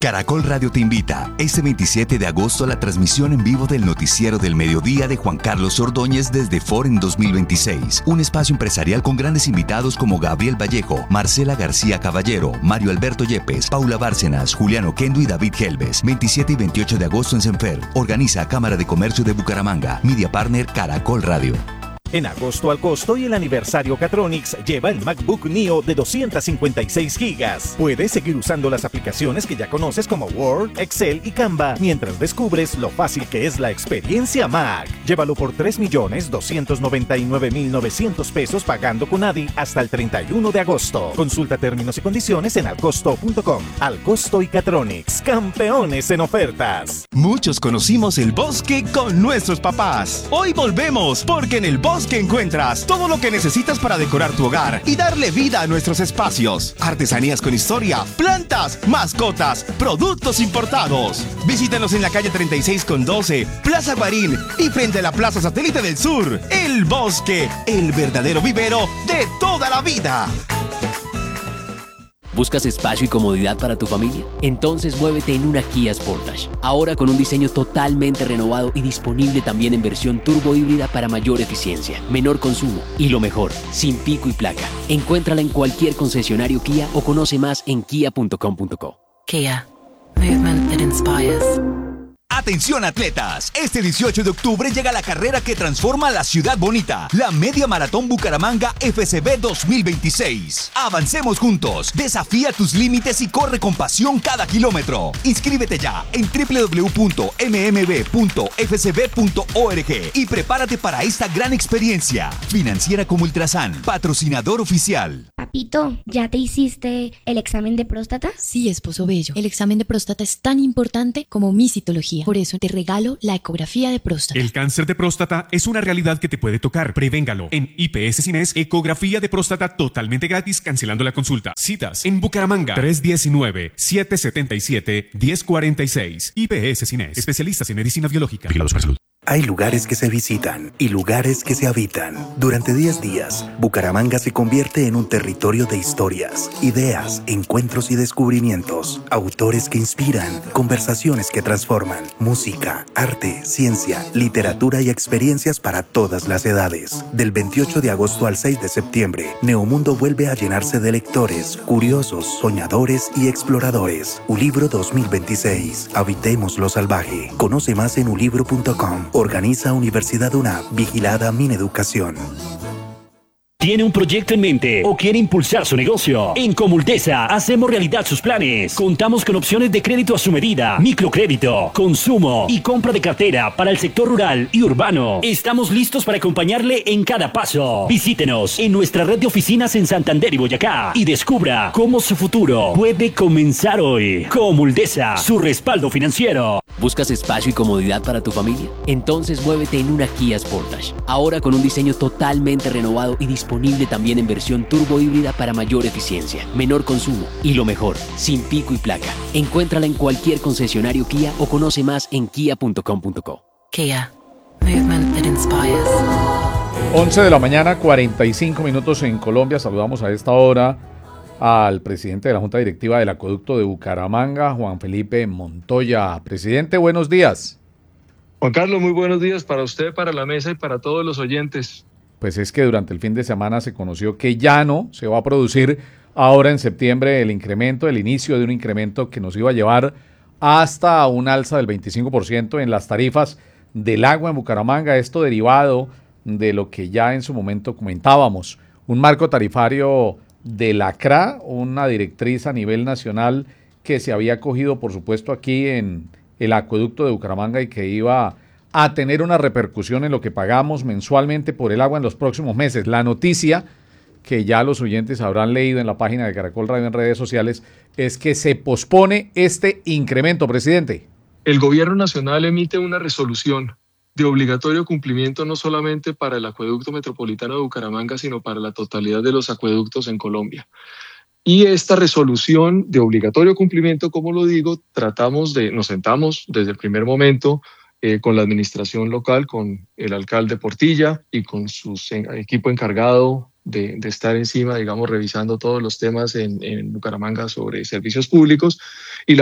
Caracol Radio te invita este 27 de agosto a la transmisión en vivo del Noticiero del Mediodía de Juan Carlos Ordóñez desde Foren 2026. Un espacio empresarial con grandes invitados como Gabriel Vallejo, Marcela García Caballero, Mario Alberto Yepes, Paula Bárcenas, Juliano Kendo y David Helves. 27 y 28 de agosto en Senfer. Organiza Cámara de Comercio de Bucaramanga. Media Partner Caracol Radio. En agosto al costo y el aniversario Catronics lleva el MacBook Neo de 256 GB. Puedes seguir usando las aplicaciones que ya conoces como Word, Excel y Canva mientras descubres lo fácil que es la experiencia Mac. Llévalo por 3.299.900 pesos pagando con ADI hasta el 31 de agosto. Consulta términos y condiciones en alcosto.com. Alcosto y Catronics, campeones en ofertas. Muchos conocimos el bosque con nuestros papás. Hoy volvemos porque en el bosque encuentras todo lo que necesitas para decorar tu hogar y darle vida a nuestros espacios. Artesanías con historia, plantas, mascotas, productos importados. Visítanos en la calle 36 con 12, Plaza Guarín y frente a la Plaza Satélite del Sur. El Bosque, el verdadero vivero de toda la vida. ¿Buscas espacio y comodidad para tu familia? Entonces muévete en una Kia Sportage. Ahora con un diseño totalmente renovado y disponible también en versión turbo híbrida para mayor eficiencia, menor consumo y lo mejor, sin pico y placa. Encuéntrala en cualquier concesionario Kia o conoce más en kia.com.co. Kia. Movement that inspires. Atención atletas, este 18 de octubre llega la carrera que transforma la ciudad bonita, la Media Maratón Bucaramanga FCB 2026. Avancemos juntos, desafía tus límites y corre con pasión cada kilómetro. Inscríbete ya en www.mmb.fcb.org y prepárate para esta gran experiencia. Financiera como Ultrasan, patrocinador oficial. Papito, ¿ya te hiciste el examen de próstata? Sí, esposo bello. El examen de próstata es tan importante como mi citología. Por eso te regalo la ecografía de próstata. El cáncer de próstata es una realidad que te puede tocar. Prevéngalo. En IPS Cines, ecografía de próstata totalmente gratis, cancelando la consulta. Citas en Bucaramanga, 319-777-1046. IPS Cines, especialistas en medicina biológica. Vigilados para salud. Hay lugares que se visitan y lugares que se habitan. Durante 10 días, Bucaramanga se convierte en un territorio de historias, ideas, encuentros y descubrimientos. Autores que inspiran, conversaciones que transforman, música, arte, ciencia, literatura y experiencias para todas las edades. Del 28 de agosto al 6 de septiembre, Neomundo vuelve a llenarse de lectores, curiosos, soñadores y exploradores. Ulibro 2026. Habitemos lo salvaje. Conoce más en ulibro.com. Organiza Universidad UNAP, vigilada Mineducación. ¿Tiene un proyecto en mente o quiere impulsar su negocio? En Comultesa hacemos realidad sus planes. Contamos con opciones de crédito a su medida, microcrédito, consumo y compra de cartera para el sector rural y urbano. Estamos listos para acompañarle en cada paso. Visítenos en nuestra red de oficinas en Santander y Boyacá y descubra cómo su futuro puede comenzar hoy. Comultesa, su respaldo financiero. ¿Buscas espacio y comodidad para tu familia? Entonces muévete en una Kia Sportage. Ahora con un diseño totalmente renovado y disponible también en versión turbo híbrida para mayor eficiencia, menor consumo y lo mejor, sin pico y placa. Encuéntrala en cualquier concesionario Kia o conoce más en kia.com.co. Kia. Movement that inspires. 11 de la mañana, 45 minutos en Colombia. Saludamos a esta hora al presidente de la Junta Directiva del Acueducto de Bucaramanga, Juan Felipe Montoya. Presidente, buenos días. Juan Carlos, muy buenos días para usted, para la mesa y para todos los oyentes. Pues es que durante el fin de semana se conoció que ya no se va a producir ahora en septiembre el inicio de un incremento que nos iba a llevar hasta un alza del 25% en las tarifas del agua en Bucaramanga. Esto derivado de lo que ya en su momento comentábamos, un marco tarifario de la CRA, una directriz a nivel nacional que se había cogido, por supuesto, aquí en el acueducto de Bucaramanga y que iba a tener una repercusión en lo que pagamos mensualmente por el agua en los próximos meses. La noticia que ya los oyentes habrán leído en la página de Caracol Radio en redes sociales es que se pospone este incremento, presidente. El gobierno nacional emite una resolución de obligatorio cumplimiento no solamente para el acueducto metropolitano de Bucaramanga, sino para la totalidad de los acueductos en Colombia. Y esta resolución de obligatorio cumplimiento, como lo digo, nos sentamos desde el primer momento con la administración local, con el alcalde Portilla y con su equipo encargado de estar encima, digamos, revisando todos los temas en Bucaramanga sobre servicios públicos. Y